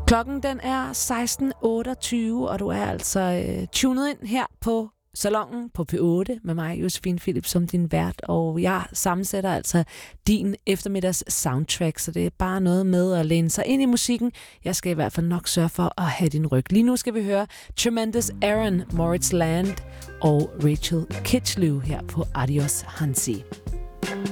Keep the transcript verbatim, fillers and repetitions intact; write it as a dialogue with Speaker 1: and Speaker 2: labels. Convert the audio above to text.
Speaker 1: Klokken den er seksten otteogtyve, og du er altså øh, tunet ind her på Salonen på P otte med mig, Josefine Philips, som din vært, og jeg sammensætter altså din eftermiddags soundtrack, så det er bare noget med at læne sig ind i musikken. Jeg skal i hvert fald nok sørge for at have din ryg. Lige nu skal vi høre Tremendous Aaron, Moritz Land og Rachel Kitchlew her på Adios Hansi.